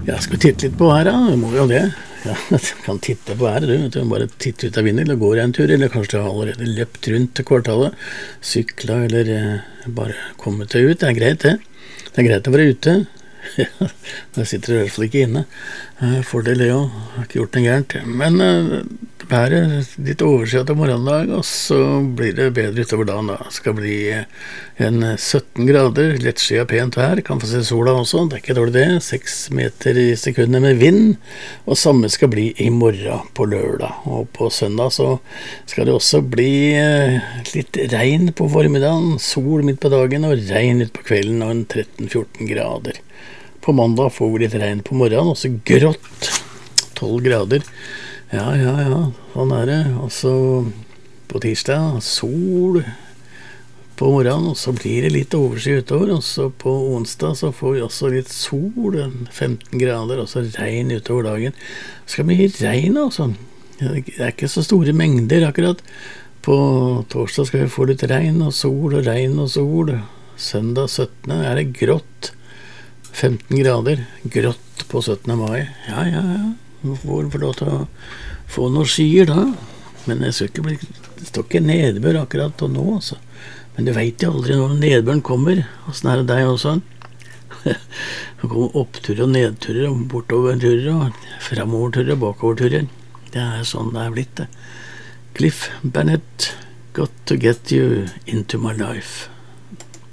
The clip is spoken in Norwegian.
Ja, skal vi titte litt på været, da? Må vi jo det. Ja, du kan titte på været, du. Du bare titte ut av vinduet, eller går en tur, eller kanskje du har allerede løpt rundt til kvartalet, sykla, eller bare kommet deg ut. Det er greit, det. Det er greit å være ute. Ja, da sitter du i hvert fall ikke inne. Fordel det også. Har ikke gjort noe gærent. Men været litt overskyet til morgendag, og så blir det bedre utover dagen da. Det skal bli en 17 grader, lettskyet pent vær. Kan få se sola også, det er ikke dårlig det. 6 meter i sekundet med vind. Og samme skal bli i morgen på lørdag. Og på søndag så skal det også bli litt regn på formiddagen, sol midt på dagen og regn ut på kvelden og en 13-14 grader. På mandag får vi litt regn på morgenen, også grått, 12 grader. Ja, sånn er det. Og så på tirsdag, sol på morgenen, og så blir det litt overskyet utover. Og så på onsdag så får vi også litt sol, 15 grader, og så regn utover dagen. Det skal bli regn altså. Det er ikke så store mengder akkurat. På torsdag skal vi få litt regn og sol og regn og sol. Søndag 17. er det grått. 15 grader, grått på 17. mai. Ja. Vi får lov til å få noen skyer da. Men det står ikke nedbør akkurat nå, altså. Men du vet jo aldri når nedbøren kommer. Hvordan er det deg også? Det kommer oppturer og nedturer, og bortoverturer, og fremoverturer og bakoverturer. Det er sånn det er blitt det. Cliff Bennett, Got to Get You Into My Life.